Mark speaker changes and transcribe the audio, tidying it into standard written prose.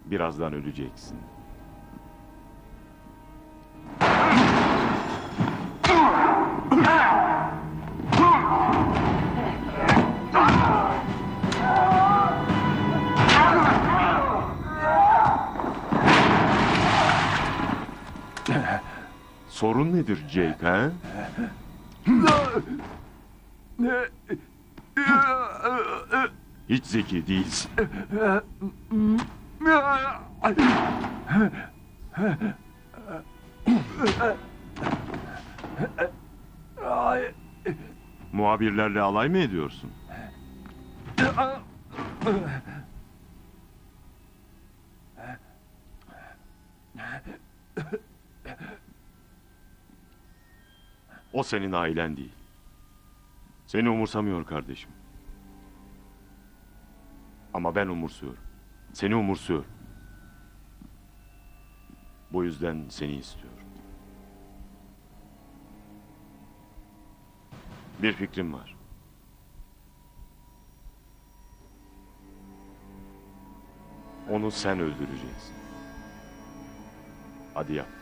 Speaker 1: Birazdan öleceksin. Sorun nedir Jake, ha? Hiç zeki değilsin. Muhabirlerle alay mı ediyorsun? O senin ailen değil. Seni umursamıyor kardeşim. Ama ben umursuyorum. Seni umursuyorum. Bu yüzden seni istiyorum. Bir fikrim var. Onu sen öldüreceksin. Hadi yap.